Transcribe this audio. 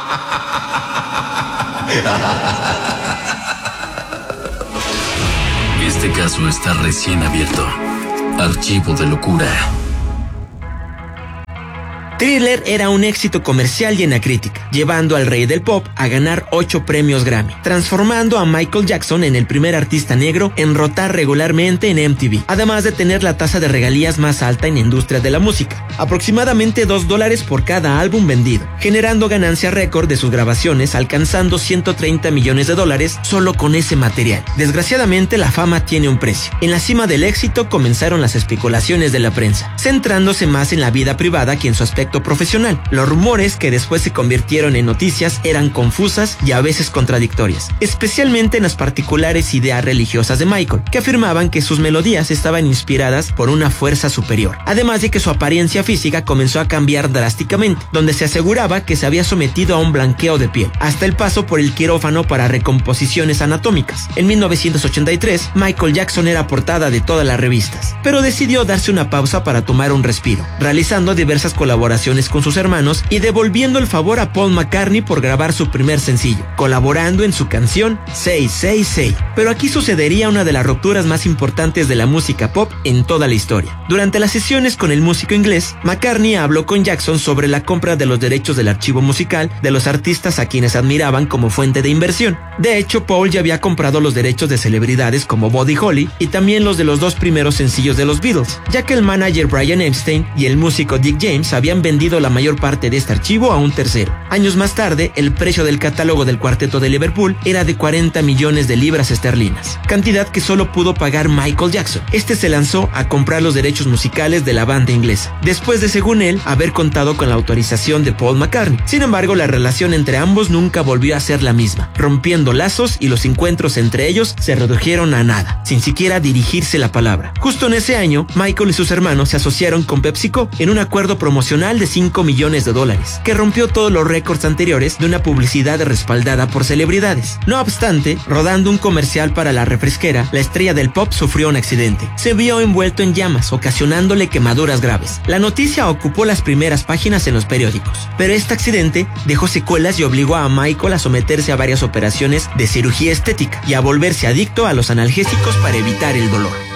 Este caso está recién abierto. Archivo de locura. Thriller era un éxito comercial y en la crítica, llevando al rey del pop a ganar 8 premios Grammy, transformando a Michael Jackson en el primer artista negro en rotar regularmente en MTV, además de tener la tasa de regalías más alta en la industria de la música, aproximadamente $2 por cada álbum vendido, generando ganancia récord de sus grabaciones, alcanzando $130 millones solo con ese material. Desgraciadamente, la fama tiene un precio. En la cima del éxito comenzaron las especulaciones de la prensa, centrándose más en la vida privada que en su aspecto profesional. Los rumores que después se convirtieron en noticias eran confusas y a veces contradictorias, especialmente en las particulares ideas religiosas de Michael, que afirmaban que sus melodías estaban inspiradas por una fuerza superior, además de que su apariencia física comenzó a cambiar drásticamente, donde se aseguraba que se había sometido a un blanqueo de piel, hasta el paso por el quirófano para recomposiciones anatómicas. En 1983, Michael Jackson era portada de todas las revistas, pero decidió darse una pausa para tomar un respiro, realizando diversas colaboraciones con sus hermanos y devolviendo el favor a Paul McCartney por grabar su primer sencillo, colaborando en su canción 666. Pero aquí sucedería una de las rupturas más importantes de la música pop en toda la historia. Durante las sesiones con el músico inglés, McCartney habló con Jackson sobre la compra de los derechos del archivo musical de los artistas a quienes admiraban como fuente de inversión. De hecho, Paul ya había comprado los derechos de celebridades como Buddy Holly y también los de los 2 primeros sencillos de los Beatles, ya que el manager Brian Epstein y el músico Dick James habían vendido la mayor parte de este archivo a un tercero. Años más tarde, el precio del catálogo del cuarteto de Liverpool era de 40 millones de libras esterlinas, cantidad que solo pudo pagar Michael Jackson. Este se lanzó a comprar los derechos musicales de la banda inglesa, después de, según él, haber contado con la autorización de Paul McCartney. Sin embargo, la relación entre ambos nunca volvió a ser la misma, rompiendo lazos, y los encuentros entre ellos se redujeron a nada, sin siquiera dirigirse la palabra. Justo en ese año, Michael y sus hermanos se asociaron con PepsiCo en un acuerdo promocional de $5 millones, que rompió todos los récords anteriores de una publicidad respaldada por celebridades. No obstante, rodando un comercial para la refresquera, la estrella del pop sufrió un accidente. Se vio envuelto en llamas, ocasionándole quemaduras graves. La noticia ocupó las primeras páginas en los periódicos, pero este accidente dejó secuelas y obligó a Michael a someterse a varias operaciones de cirugía estética y a volverse adicto a los analgésicos para evitar el dolor.